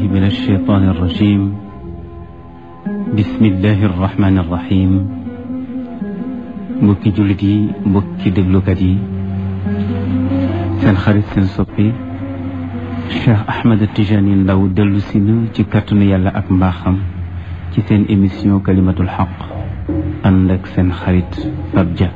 من الشيطان الرجيم بسم الله الرحمن الرحيم mbokki jullit yi mbokki déglukat yi seen xarit seen soppi Cheikh Ahmed Tijani Ndaw dellu si na ci kàttanu yàlla ak mbaaxam ci seen émission kalimatul xaq ànd ak seen xarit Pape Dia